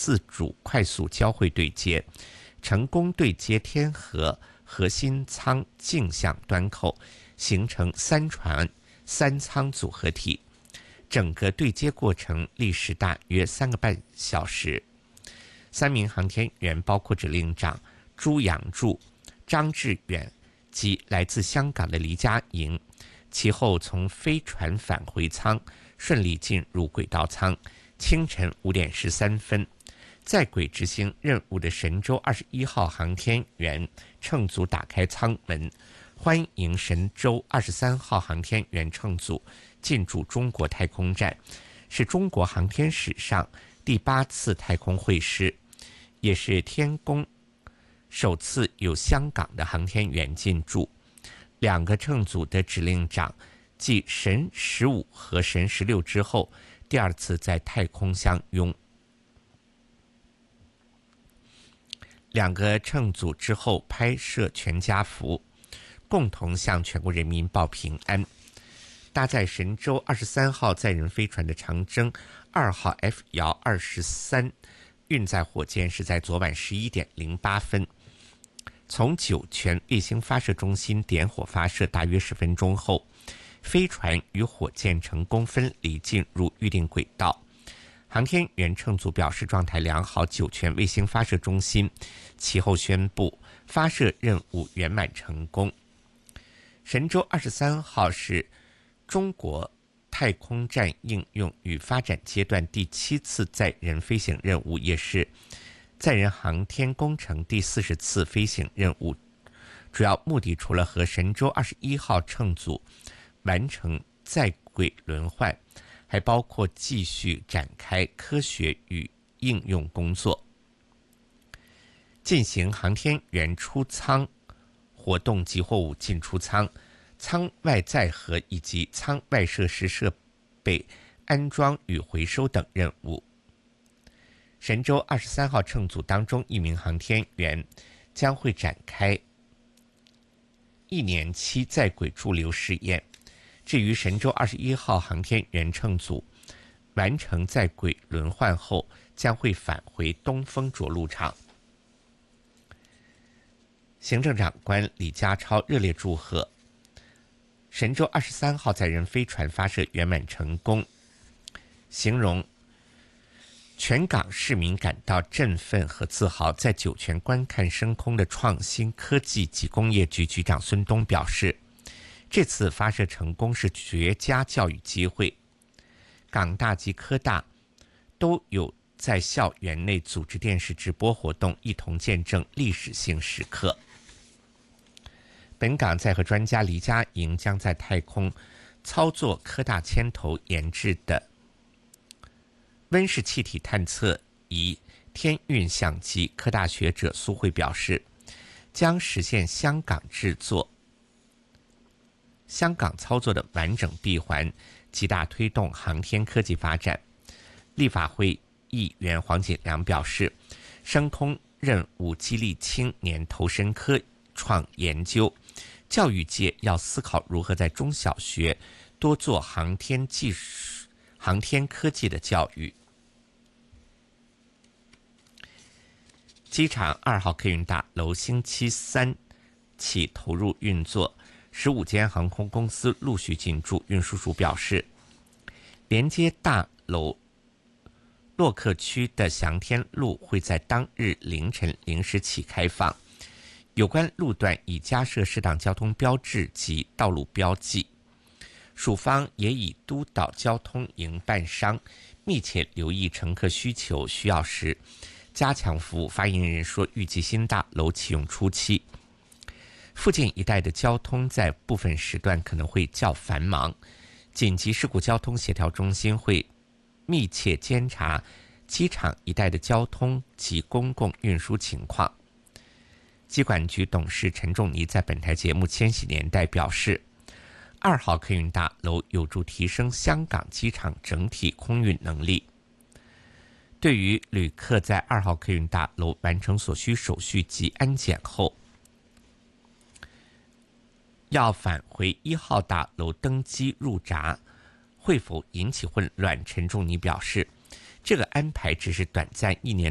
自主快速交会对接，成功对接天河核心舱径向端口，形成3船3舱组合体。整个对接过程历时大约3个半小时。3名航天员包括指令长朱阳柱、张志远及来自香港的黎家莹，其后从飞船返回舱顺利进入轨道舱。清晨5点13分，在轨执行任务的神舟21号航天员乘组打开舱门，欢迎神舟23号航天员乘组进驻中国太空站，是中国航天史上第8次太空会师，也是天宫首次有香港的航天员进驻。2个乘组的指令长继神15和神16之后，第2次在太空相拥。2个乘组之后拍摄全家福，共同向全国人民报平安。搭载神舟23号载人飞船的长征2号 F 遥23运载火箭是在昨晚11点08分，从酒泉卫星发射中心点火发射大约10分钟后，飞船与火箭成功分离进入预定轨道。航天员乘组表示状态良好，酒泉卫星发射中心其后宣布发射任务圆满成功。神舟23号是中国太空站应用与发展阶段第7次载人飞行任务，也是载人航天工程第40次飞行任务。主要目的除了和神舟21号乘组完成在轨轮换，还包括继续展开科学与应用工作，进行航天员出舱活动及货物进出舱、舱外载荷以及舱外设施设备安装与回收等任务。神舟23号乘组当中1名航天员将会展开1年期在轨驻留试验。至于神舟21号航天员乘组完成在轨轮换后，将会返回东风着陆场。行政长官李家超热烈祝贺神舟23号载人飞船发射圆满成功，形容全港市民感到振奋和自豪。在酒泉观看升空的创新科技及工业局局长孙东表示，这次发射成功是绝佳教育机会，港大及科大都有在校园内组织电视直播活动，一同见证历史性时刻。本港载荷专家黎家莹将在太空操作科大牵头研制的温室气体探测仪天运相机。科大学者苏慧表示，将实现香港操作的完整闭环，极大推动航天科技发展。立法会议员黄锦良表示，升空任务激励青年投身科创研究，教育界要思考如何在中小学多做航天技术、航天科技的教育。机场2号客运大楼星期3起投入运作，15间航空公司陆续进驻。运输署表示，连接大楼洛克区的祥天路会在当日凌晨0时起开放，有关路段已加设适当交通标志及道路标记。署方也已督导交通营办商密切留意乘客需求，需要时加强服务。发言人说，预计新大楼启用初期，附近一带的交通在部分时段可能会较繁忙，紧急事故交通协调中心会密切监察机场一带的交通及公共运输情况。机管局董事陈仲尼在本台节目《千禧年代》表示，2号客运大楼有助提升香港机场整体空运能力。对于旅客在2号客运大楼完成所需手续及安检后，要返回1号大楼登机入闸，会否引起混乱？陈仲尼表示，这个安排只是短暂1年